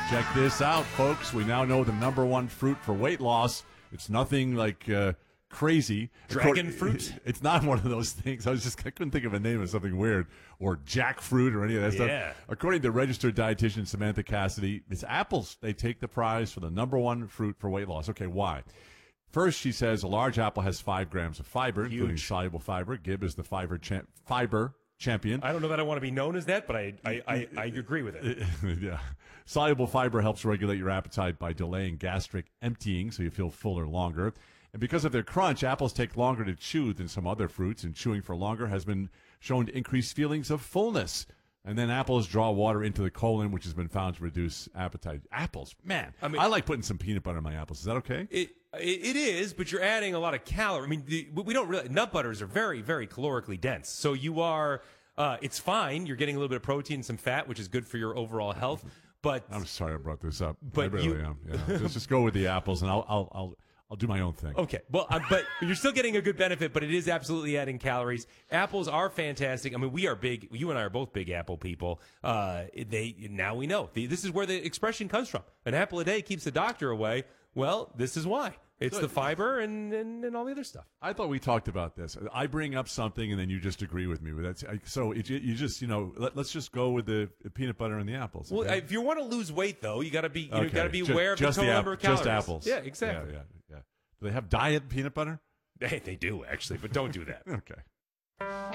Check this out, folks. We now know the number one fruit for weight loss. It's nothing like crazy. Dragon fruit? It's not one of those things. I couldn't think of a name of something weird, or jackfruit or any of that stuff. According to registered dietitian Samantha Cassidy, it's apples. They take the prize for the number one fruit for weight loss. Okay, why? First, she says a large apple has 5 grams of fiber, including soluble fiber. Gib is the fiber champion. I don't know that I want to be known as that, but I agree with it. Yeah. Soluble fiber helps regulate your appetite by delaying gastric emptying so you feel fuller longer. And because of their crunch, apples take longer to chew than some other fruits, and chewing for longer has been shown to increase feelings of fullness. And then apples draw water into the colon, which has been found to reduce appetite. Apples, man. I mean, I like putting some peanut butter in my apples. Is that okay? It is, but you're adding a lot of calories. I mean, we don't really. Nut butters are very, very calorically dense. So you are. It's fine. You're getting a little bit of protein and some fat, which is good for your overall health. But I'm sorry I brought this up. But I really am. Yeah. Let's just go with the apples, and I'll do my own thing. Okay. Well, but you're still getting a good benefit, but it is absolutely adding calories. Apples are fantastic. I mean, we are big. You and I are both big apple people. Now we know. This is where the expression comes from. An apple a day keeps the doctor away. Well, this is why. It's the fiber and all the other stuff. I thought we talked about this. I bring up something and then you just agree with me. You just let's just go with the peanut butter and the apples. Okay? Well, if you want to lose weight, though, you got to be aware of the total number of calories. Just apples. Yeah, exactly. Yeah. Do they have diet peanut butter? They do actually, but don't do that. Okay.